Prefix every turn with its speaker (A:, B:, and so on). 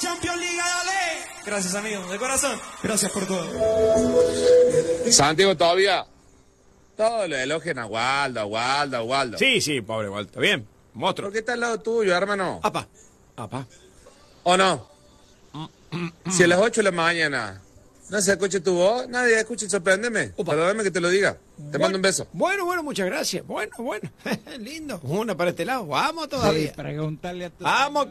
A: Champions League, dale. Gracias, amigo, de corazón. Gracias por todo.
B: Santiago, todavía. Todo lo elogian a Waldo.
C: Sí, pobre Waldo. Está bien. Monstruo.
B: ¿Por qué está al lado tuyo, hermano?
C: Apa.
B: ¿O no? Si a las 8 de la mañana no se escucha tu voz, nadie escucha, sorpréndeme. Perdóname que te lo diga. Te mando un beso.
C: Bueno, muchas gracias. Bueno. Lindo. Una para este lado. Vamos todavía.
D: Sí, preguntarle a tu...
C: Vamos